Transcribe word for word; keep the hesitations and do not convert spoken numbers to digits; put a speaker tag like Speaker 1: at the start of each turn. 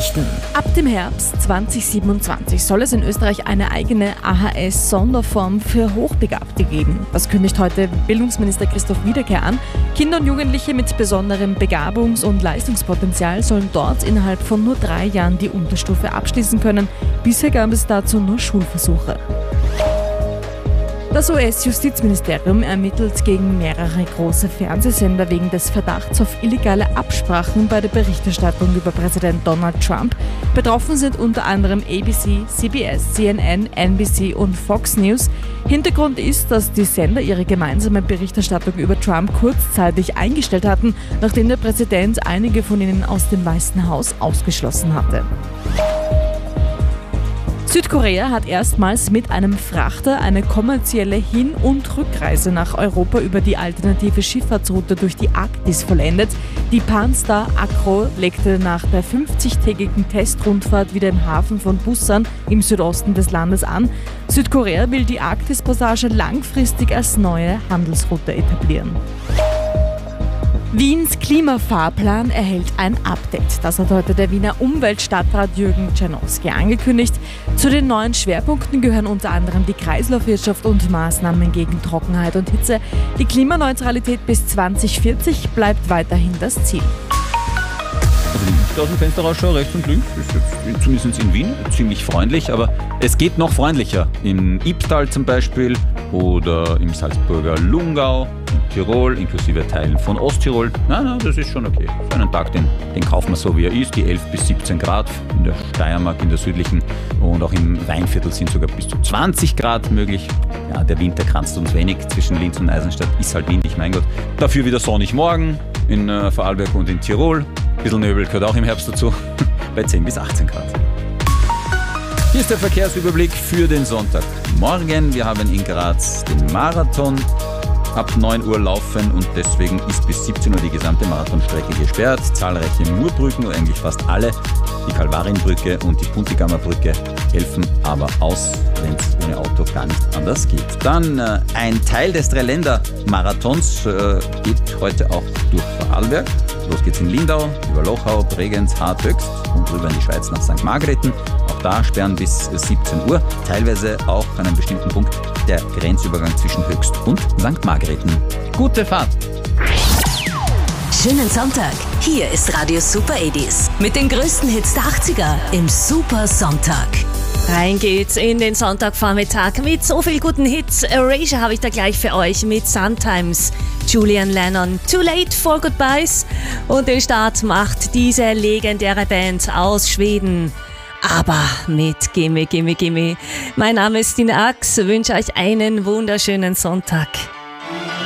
Speaker 1: Nachrichten. Ab dem Herbst zwanzig siebenundzwanzig soll es in Österreich eine eigene A H S-Sonderform für Hochbegabte geben. Das kündigt heute Bildungsminister Christoph Wiederkehr an. Kinder und Jugendliche mit besonderem Begabungs- und Leistungspotenzial sollen dort innerhalb von nur drei Jahren die Unterstufe abschließen können. Bisher gab es dazu nur Schulversuche. Das U S-Justizministerium ermittelt gegen mehrere große Fernsehsender wegen des Verdachts auf illegale Absprachen bei der Berichterstattung über Präsident Donald Trump. Betroffen sind unter anderem A B C, C B S, C N N, N B C und Fox News. Hintergrund ist, dass die Sender ihre gemeinsame Berichterstattung über Trump kurzzeitig eingestellt hatten, nachdem der Präsident einige von ihnen aus dem Weißen Haus ausgeschlossen hatte. Südkorea hat erstmals mit einem Frachter eine kommerzielle Hin- und Rückreise nach Europa über die alternative Schifffahrtsroute durch die Arktis vollendet. Die Pan-Star Acro legte nach der fünfzigtägigen Testrundfahrt wieder im Hafen von Busan im Südosten des Landes an. Südkorea will die Arktispassage langfristig als neue Handelsroute etablieren. Wiens Klimafahrplan erhält ein Update. Das hat heute der Wiener Umweltstadtrat Jürgen Czernoski angekündigt. Zu den neuen Schwerpunkten gehören unter anderem die Kreislaufwirtschaft und Maßnahmen gegen Trockenheit und Hitze. Die Klimaneutralität bis zwanzig vierzig bleibt weiterhin das Ziel.
Speaker 2: Also wenn ich aus dem Fenster rausschaue, rechts und links, ist jetzt zumindest in Wien ziemlich freundlich, aber es geht noch freundlicher. Im Ibstal zum Beispiel oder im Salzburger Lungau, in Tirol, inklusive Teilen von Osttirol. Nein, nein, das ist schon okay. Für einen Tag, den, den kaufen wir so, wie er ist, die elf bis siebzehn Grad in der Steiermark, in der südlichen, und auch im Weinviertel sind sogar bis zu zwanzig Grad möglich. Ja, der Winter kranzt uns wenig zwischen Linz und Eisenstadt, ist halt windig, mein Gott. Dafür wieder sonnig morgen in äh, Vorarlberg und in Tirol. Ein bisschen Nebel gehört auch im Herbst dazu, bei zehn bis achtzehn Grad. Hier ist der Verkehrsüberblick für den Sonntag. Morgen, wir haben in Graz den Marathon ab neun Uhr laufen und deswegen ist bis siebzehn Uhr die gesamte Marathonstrecke gesperrt. Zahlreiche Murbrücken, oder eigentlich fast alle, die Kalvarienbrücke und die Puntigammer-Brücke helfen aber aus, wenn es ohne Auto gar nicht anders geht. Dann äh, ein Teil des Dreiländer-Marathons äh, geht heute auch durch Vorarlberg. Los geht's in Lindau, über Lochau, Bregenz, Hart, Höchst und rüber in die Schweiz nach Sankt Margrethen. Auch da sperren bis siebzehn Uhr, teilweise auch an einem bestimmten Punkt der Grenzübergang zwischen Höchst und Sankt Margrethen. Gute Fahrt!
Speaker 3: Schönen Sonntag, hier ist Radio Super achtziger mit den größten Hits der achtziger im Super Sonntag.
Speaker 4: Rein geht's in den Sonntagvormittag mit so viel guten Hits. Erasure habe ich da gleich für euch mit Sometimes. Julian Lennon, Too Late for Goodbyes. Und den Start macht diese legendäre Band aus Schweden. Aber mit Gimme, Gimme, Gimme. Mein Name ist Tina Ax, wünsche euch einen wunderschönen Sonntag.